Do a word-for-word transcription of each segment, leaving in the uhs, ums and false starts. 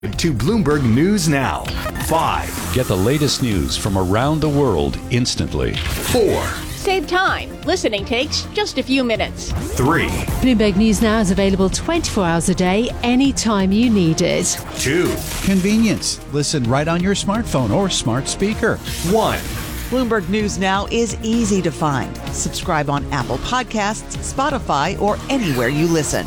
To Bloomberg News Now. Five. Get the latest news from around the world instantly. Four. Save time. Listening takes just a few minutes. Three. Bloomberg News Now is available twenty-four hours a day, anytime you need it. Two. Convenience. Listen right on your smartphone or smart speaker. One. Bloomberg News Now is easy to find. Subscribe on Apple Podcasts, Spotify, or anywhere you listen.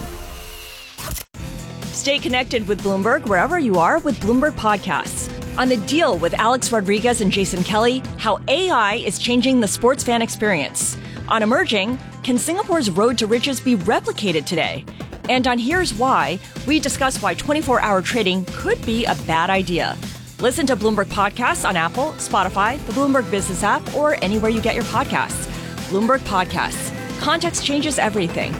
Stay connected with Bloomberg wherever you are with Bloomberg Podcasts. On The Deal with Alex Rodriguez and Jason Kelly, how A I is changing the sports fan experience. On Emerging, can Singapore's road to riches be replicated today? And on Here's Why, we discuss why twenty-four hour trading could be a bad idea. Listen to Bloomberg Podcasts on Apple, Spotify, the Bloomberg Business app, or anywhere you get your podcasts. Bloomberg Podcasts. Context changes everything.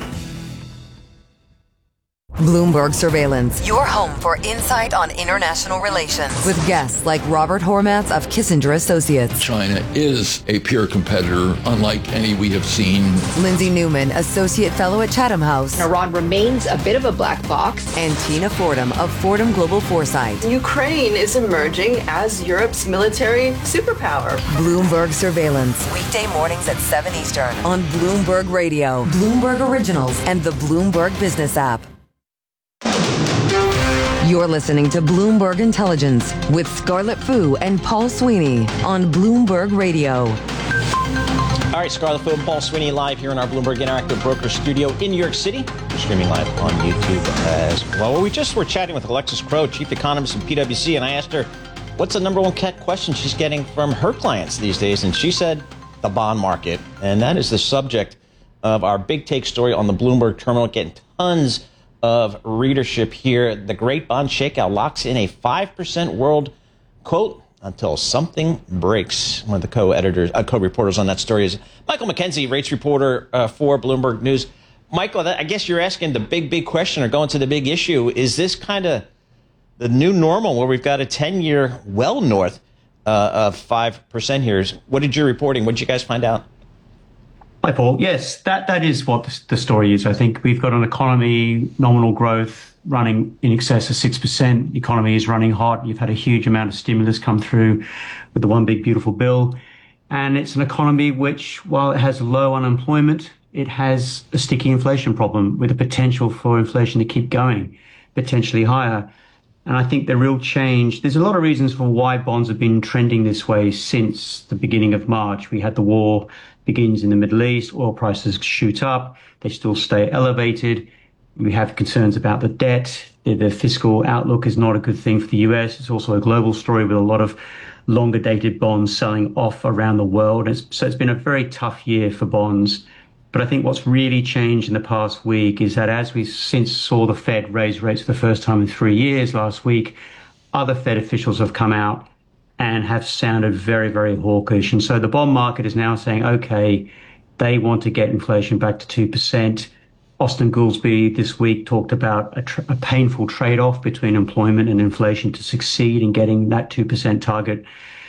Bloomberg Surveillance, your home for insight on international relations. With guests like Robert Hormats of Kissinger Associates. China is a peer competitor, unlike any we have seen. Lindsay Newman, Associate Fellow at Chatham House. Iran remains a bit of a black box. And Tina Fordham of Fordham Global Foresight. Ukraine is emerging as Europe's military superpower. Bloomberg Surveillance, weekday mornings at seven Eastern on Bloomberg Radio, Bloomberg Originals, and the Bloomberg Business app. You're listening to Bloomberg Intelligence with Scarlett Fu and Paul Sweeney on Bloomberg Radio. All right, Scarlett Fu and Paul Sweeney live here in our Bloomberg Interactive Broker studio in New York City. We're streaming live on YouTube as well. We just were chatting with Alexis Crowe, Chief Economist at P W C, and I asked her what's the number one question she's getting from her clients these days, and she said the bond market. And that is the subject of our big take story on the Bloomberg Terminal, getting tons of readership here. The Great Bond Shakeout locks in a five percent world, quote, until something breaks. One of the co-editors, uh, co-reporters on that story is Michael McKenzie, rates reporter uh, for Bloomberg News. Michael, that, I guess you're asking the big, big question or going to the big issue. Is this kind of the new normal where we've got a ten-year well north uh, of five percent here? What did you reporting? What did you guys find out? Hi, Paul. Yes, that, that is what the, the story is. I think we've got an economy, nominal growth running in excess of six percent. The economy is running hot. You've had a huge amount of stimulus come through with the one big beautiful bill. And it's an economy which, while it has low unemployment, it has a sticky inflation problem with the potential for inflation to keep going, potentially higher. And I think the real change, there's a lot of reasons for why bonds have been trending this way since the beginning of March. We had the war begins in the Middle East, oil prices shoot up, they still stay elevated. We have concerns about the debt. The, the fiscal outlook is not a good thing for the U S. It's also a global story with a lot of longer dated bonds selling off around the world. It's, so it's been a very tough year for bonds. But I think what's really changed in the past week is that as we since saw the Fed raise rates for the first time in three years last week, other Fed officials have come out and have sounded very, very hawkish. And so the bond market is now saying, okay, they want to get inflation back to two percent. Austin Goolsbee this week talked about a, tr- a painful trade-off between employment and inflation to succeed in getting that two percent target.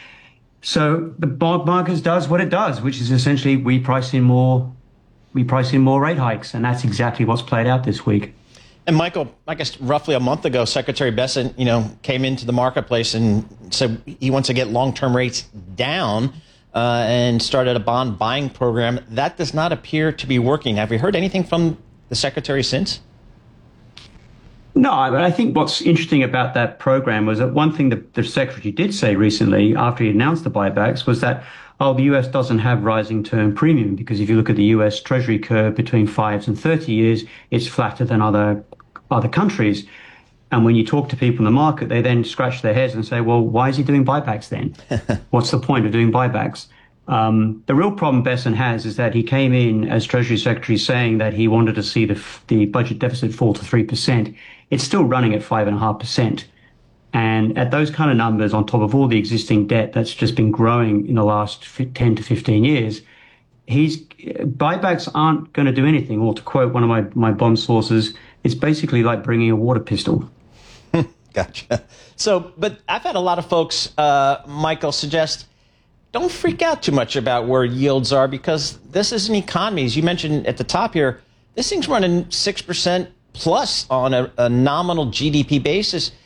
So the bond market does what it does, which is essentially we price in more, we price in more rate hikes. And that's exactly what's played out this week. And Michael, I guess roughly a month ago, Secretary Bessent, you know, came into the marketplace and said he wants to get long-term rates down uh, and started a bond buying program. That does not appear to be working. Have we heard anything from the Secretary since? No, but I think what's interesting about that program was that one thing that the Secretary did say recently after he announced the buybacks was that, oh, the U S doesn't have rising term premium, because if you look at the U S Treasury curve between fives and thirty years, it's flatter than other other countries. And when you talk to people in the market, they then scratch their heads and say, well, why is he doing buybacks then? What's the point of doing buybacks? Um, the real problem Bessent has is that he came in as Treasury Secretary saying that he wanted to see the, the budget deficit fall to three percent. It's still running at five point five percent. And at those kind of numbers, on top of all the existing debt that's just been growing in the last ten to fifteen years, he's buybacks aren't going to do anything. Or to quote one of my, my bond sources, it's basically like bringing a water pistol. Gotcha. So, but I've had a lot of folks, uh, Michael, suggest don't freak out too much about where yields are, because this is an economy. As you mentioned at the top here, this thing's running six percent plus on a, a nominal G D P basis.